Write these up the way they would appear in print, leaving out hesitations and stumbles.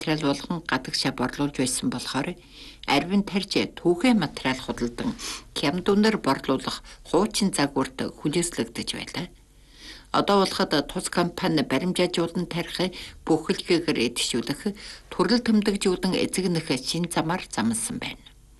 материал болгон гадагшаа борлуулж байсан болохоор арвин тарж түүхээ материал худалдан Кямдүнээр борлуулах хуучин загварт хүлээслэгдэж байлаа. Одоо болоход тус компани баримжаажуулан тарих бүхэлгээр эдгшүүлэх төрөл тэмдэгжүүлэн эзэгнэх шин замаар замсан байна.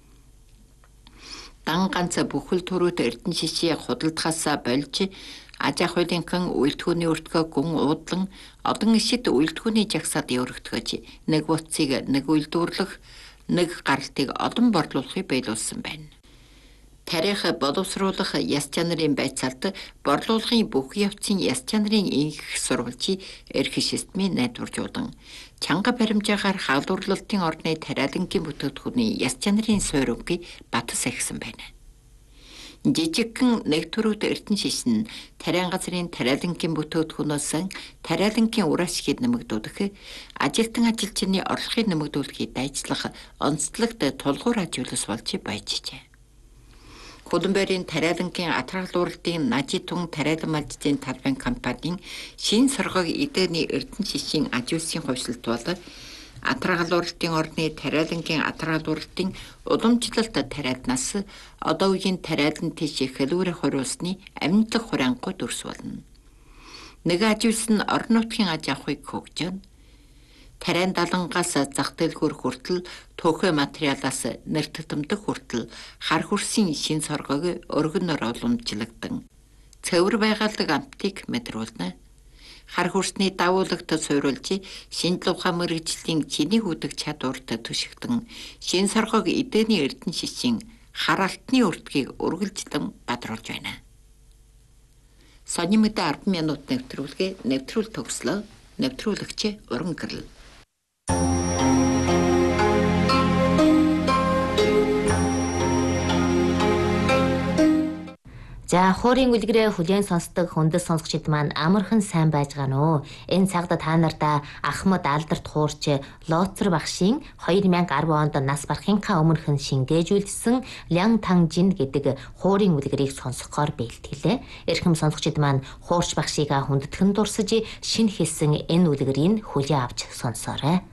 Дан ганц бүхэл төрөд эрдэнэ шишээ худалдахаас болж аж ахуйлынхан үйлдвэрний өртгөө гүн уудлан одон ишид үйлдвэрний жагсаад өргөтгөж нэг утсыг нэг үйлдвэрлэх нэг гаралтыг олон борлуулахыг байлуулсан байна. Тарих боловсруулах яс чанарын байцаалт борлуулгын бүх явцын яс чанарын их сурвалжийг эрх системийн найдваржуулан чанга баримжаагаар хаалуурлалтын орны тариалангийн бүтээгдэхүүний яс чанарын суурьвыг батс ахисан байна. Жижигхэн нэг төрөд эрдэнэ шишин тариан газрын тариалангийн бүтээгдэхүүнөөс тариалангийн ур ашгийг нэмэгдүүлэх, ажилтан ажилчны орлогыг нэмэгдүүлэхэд ажиллах онцлогт тулгуур ажиулс болж баяжжээ. Хөлбөмбөрийн тариалангийн атрагалууралтын Нажитун тариалан малжийн талбайн компанийн шин соргог эдгэний эрдэнэ шишийн аж үйлсийн хувьсалт бол атрагалууралтын орны тариалангийн атрагалууралтын уламжлалт тариалнаас одоо үеийн тариалан тийш хэлүүрээ хориулсны амьдлах хураангуй дүрс болно. Нэг аж үйлс нь орон нутгийн аж ахуйг хөгжөөн. Тариан далангаас зах дэлгүүр хүртэл төөхөө материалаас нэртгэмдэх хүртэл хар хөрсийн шин соргог өргөнөөр уламжлагдан цэвэр байгаалагдаг амтыг мэдрүүлнэ. Хар хөрсний давуулагт суйруулж шинжлэх ухаан мэргэжлийн чиний хүдэг чадварт төшигдэн шин соргог эдгэний эрдэнэ шишийн хар алтны өртгийг үргэлжлэн бадруулж байна. Сонин мэдээ 10 минут нэвтрүүлэг төгслөө. Нэвтрүүлэгч Уран Гэрэл. За хуурийн үлгэрээ хүлээн сонсдог хүндэс сонсогчид маань амархан сайн байж гано. Энэ цагта та нартай Ахмад Алдарт хуурч Лоцор багшийн 2010 онд нас барахынхаа өмнөхөн шингээжүүлсэн Лян Танжин гэдэг хуурийн үлгэрийг сонсохоор бэлтгэлээ. Эрхэм сонсогчид маань хуурч багшийг хүндэтгэн дурсаж шинэ хэлсэн энэ үлгэрийг хүлээн авч сонсоорой.